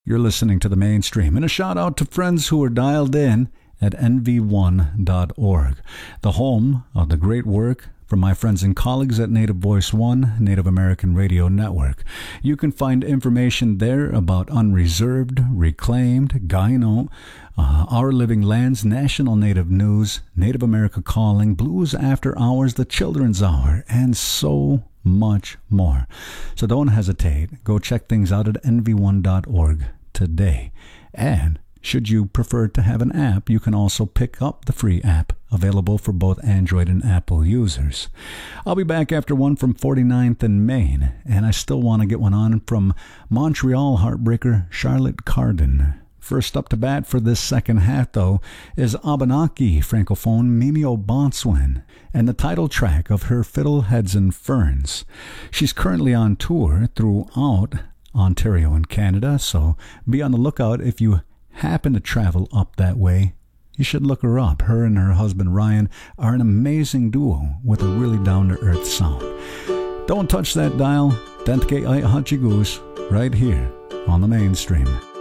You're listening to the Mainstream, and a shout out to friends who are dialed in at nv1.org, the home of the great work from my friends and colleagues at Native Voice One, Native American Radio Network. You can find information there about Unreserved, Reclaimed, Gaino, Our Living Lands, National Native News, Native America Calling, Blues After Hours, The Children's Hour, and so much more. So don't hesitate. Go check things out at nv1.org today. And should you prefer to have an app, you can also pick up the free app available for both Android and Apple users. I'll be back after one from 49th and Main, and I still want to get one on from Montreal heartbreaker Charlotte Cardin. First up to bat for this second half, though, is Abenaki Francophone Mimi O'Bonswin and the title track of her Fiddleheads and Ferns. She's currently on tour throughout Ontario and Canada, so be on the lookout if you happen to travel up that way. You should look her up. Her and her husband Ryan are an amazing duo with a really down-to-earth sound. Don't touch that dial. Dentke ai hachigus right here on the Mainstream.